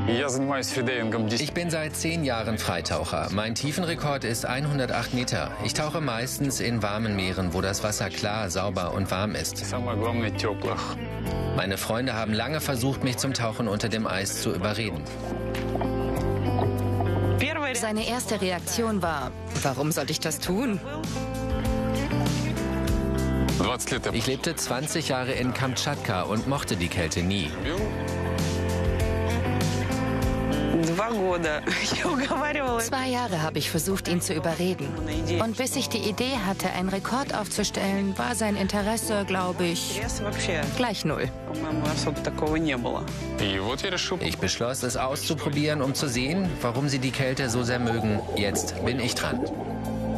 Ich bin seit 10 Jahren Freitaucher. Mein Tiefenrekord ist 108 Meter. Ich tauche meistens in warmen Meeren, wo das Wasser klar, sauber und warm ist. Meine Freunde haben lange versucht, mich zum Tauchen unter dem Eis zu überreden. Seine erste Reaktion war, warum sollte ich das tun? Ich lebte 20 Jahre in Kamtschatka und mochte die Kälte nie. 2 Jahre habe ich versucht, ihn zu überreden. Und bis ich die Idee hatte, einen Rekord aufzustellen, war sein Interesse, glaube ich, gleich 0. Ich beschloss, es auszuprobieren, um zu sehen, warum sie die Kälte so sehr mögen. Jetzt bin ich dran.